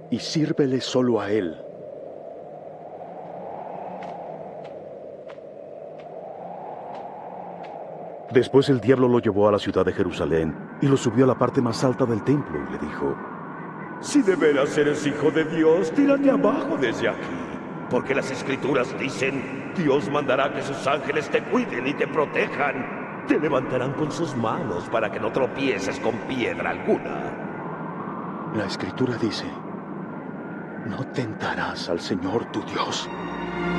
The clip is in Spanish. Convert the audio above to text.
y sírvele solo a Él. Después el diablo lo llevó a la ciudad de Jerusalén y lo subió a la parte más alta del templo y le dijo: Si de veras eres hijo de Dios, tírate abajo desde aquí. Porque las Escrituras dicen, Dios mandará que sus ángeles te cuiden y te protejan. Te levantarán con sus manos para que no tropieces con piedra alguna. La Escritura dice: no tentarás al Señor tu Dios.